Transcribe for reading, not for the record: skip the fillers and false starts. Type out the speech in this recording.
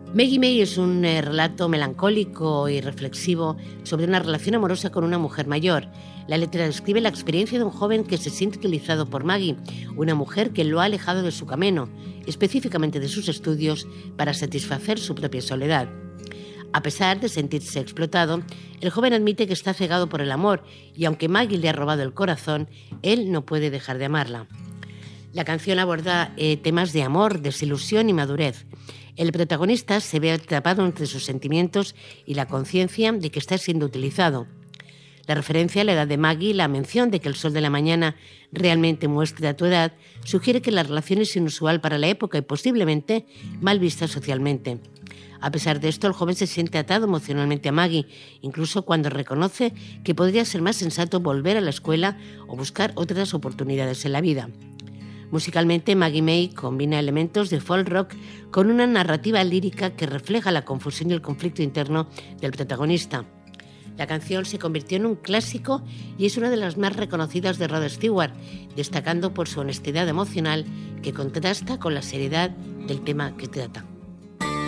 Maggie May es un relato melancólico y reflexivo sobre una relación amorosa con una mujer mayor. La letra describe la experiencia de un joven que se siente utilizado por Maggie, una mujer que lo ha alejado de su camino, específicamente de sus estudios, para satisfacer su propia soledad. A pesar de sentirse explotado, el joven admite que está cegado por el amor y aunque Maggie le ha robado el corazón, él no puede dejar de amarla. La canción aborda temas de amor, desilusión y madurez. El protagonista se ve atrapado entre sus sentimientos y la conciencia de que está siendo utilizado. La referencia a la edad de Maggie y la mención de que el sol de la mañana realmente muestra tu edad sugiere que la relación es inusual para la época y posiblemente mal vista socialmente. A pesar de esto, el joven se siente atado emocionalmente a Maggie, incluso cuando reconoce que podría ser más sensato volver a la escuela o buscar otras oportunidades en la vida. Musicalmente, Maggie May combina elementos de folk rock con una narrativa lírica que refleja la confusión y el conflicto interno del protagonista. La canción se convirtió en un clásico y es una de las más reconocidas de Rod Stewart, destacando por su honestidad emocional que contrasta con la seriedad del tema que trata.